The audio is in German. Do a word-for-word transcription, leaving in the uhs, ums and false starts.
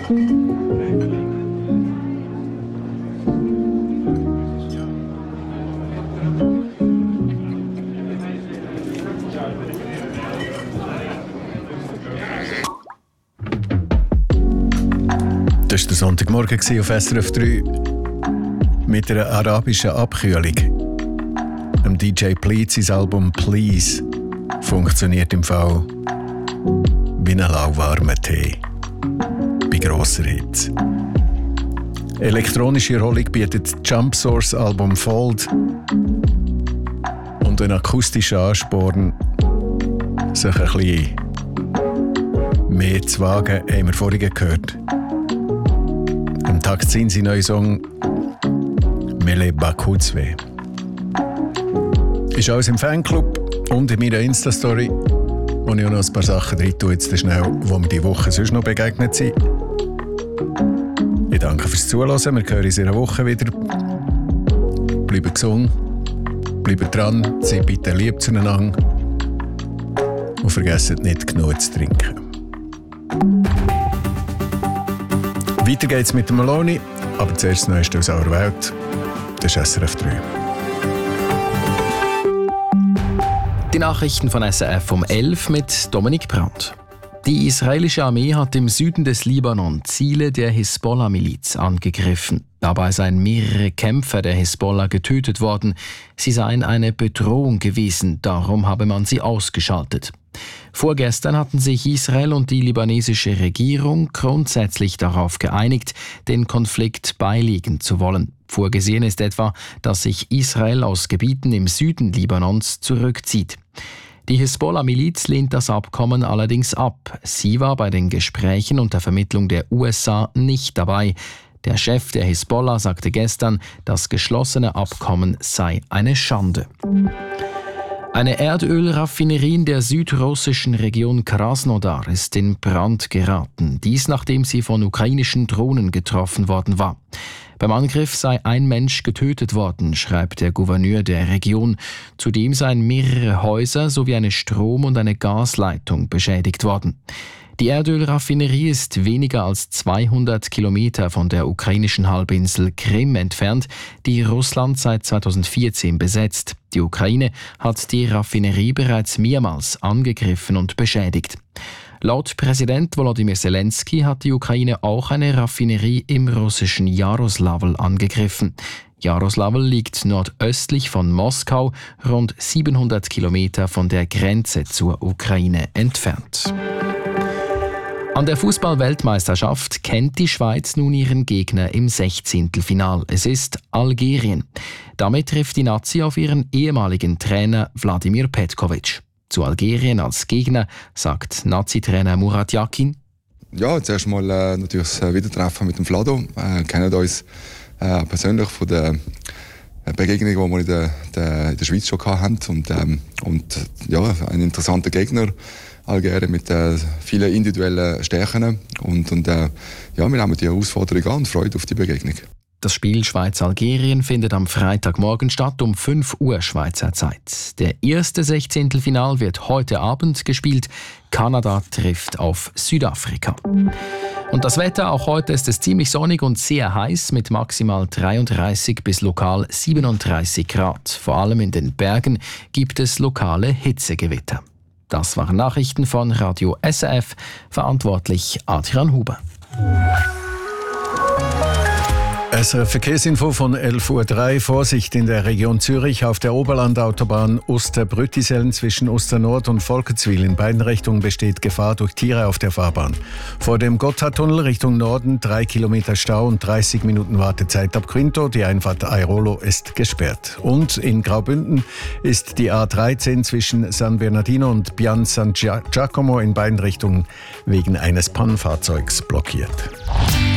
Das war der Sonntagmorgen auf S R F drei mit einer arabischen Abkühlung. Am D J Pleat sein Album «Please» funktioniert im Fall wie ein lauwarmer Tee bei grosser Hitze. Elektronische Erholung bietet das Jump Source Album «Fold» und einen akustischen Ansporn, sich ein bisschen mehr zu wagen, haben wir vorhin gehört. Am Takzin sein neuer Song «Mele Bakuzwe». Ist alles im Fanclub und in meiner Insta-Story, wo ich auch noch ein paar Sachen drin tue, jetzt schnell, wo mir diese Woche sonst noch begegnet sind. Ich danke fürs Zuhören, wir hören uns in einer Woche wieder. Bleibt gesund, bleibt dran, seid bitte lieb zueinander und vergesst nicht, genug zu trinken. Weiter geht's mit dem Maloney, aber zuerst das Neueste aus aller Welt. Das ist S R F drei. Die Nachrichten von S R F um elf mit Dominik Brandt. Die israelische Armee hat im Süden des Libanon Ziele der Hisbollah-Miliz angegriffen. Dabei seien mehrere Kämpfer der Hisbollah getötet worden. Sie seien eine Bedrohung gewesen, darum habe man sie ausgeschaltet. Vorgestern hatten sich Israel und die libanesische Regierung grundsätzlich darauf geeinigt, den Konflikt beilegen zu wollen. Vorgesehen ist etwa, dass sich Israel aus Gebieten im Süden Libanons zurückzieht. Die Hisbollah-Miliz lehnt das Abkommen allerdings ab. Sie war bei den Gesprächen und der Vermittlung der U S A nicht dabei. Der Chef der Hisbollah sagte gestern, das geschlossene Abkommen sei eine Schande. Eine Erdölraffinerie in der südrussischen Region Krasnodar ist in Brand geraten. Dies nachdem sie von ukrainischen Drohnen getroffen worden war. Beim Angriff sei ein Mensch getötet worden, schreibt der Gouverneur der Region. Zudem seien mehrere Häuser sowie eine Strom- und eine Gasleitung beschädigt worden. Die Erdölraffinerie ist weniger als zweihundert Kilometer von der ukrainischen Halbinsel Krim entfernt, die Russland seit zweitausendvierzehn besetzt. Die Ukraine hat die Raffinerie bereits mehrmals angegriffen und beschädigt. Laut Präsident Volodymyr Zelensky hat die Ukraine auch eine Raffinerie im russischen Jaroslavl angegriffen. Jaroslavl liegt nordöstlich von Moskau, rund siebenhundert Kilometer von der Grenze zur Ukraine entfernt. An der Fußball-Weltmeisterschaft kennt die Schweiz nun ihren Gegner im Sechzehntelfinal. Es ist Algerien. Damit trifft die Nazi auf ihren ehemaligen Trainer Wladimir Petkovic. Zu Algerien als Gegner sagt Nazi-Trainer Murat Yakin: Ja, zuerst mal äh, natürlich das Wiedertreffen mit dem Vlado. Wir äh, kennen uns äh, persönlich von der Begegnung, die wir in der, der, in der Schweiz schon hatten. Und, ähm, und ja, ein interessanter Gegner. Algerien mit äh, vielen individuellen Stärken. Und, und äh, ja, wir nehmen die Herausforderung an und freuen auf die Begegnung. Das Spiel Schweiz-Algerien findet am Freitagmorgen statt um fünf Uhr Schweizer Zeit. Der erste Sechzehntelfinal wird heute Abend gespielt. Kanada trifft auf Südafrika. Und das Wetter, auch heute ist es ziemlich sonnig und sehr heiß mit maximal dreiunddreißig bis lokal siebenunddreißig Grad. Vor allem in den Bergen gibt es lokale Hitzegewitter. Das waren Nachrichten von Radio S R F, verantwortlich Adrian Huber. S R F-Verkehrsinfo von elf Uhr drei. Vorsicht in der Region Zürich auf der Oberlandautobahn Oster-Brüttisellen zwischen Osternord und Volkenswil. In beiden Richtungen besteht Gefahr durch Tiere auf der Fahrbahn. Vor dem Gotthardtunnel Richtung Norden drei Kilometer Stau und dreißig Minuten Wartezeit ab Quinto. Die Einfahrt Airolo ist gesperrt. Und in Graubünden ist die A dreizehn zwischen San Bernardino und Pian San Giacomo in beiden Richtungen wegen eines Pannenfahrzeugs blockiert.